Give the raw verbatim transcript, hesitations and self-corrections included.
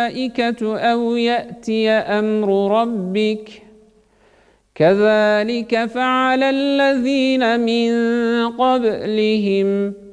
الملائكة أو يأتي أمر ربك كذلك فعل الذين من قبلهم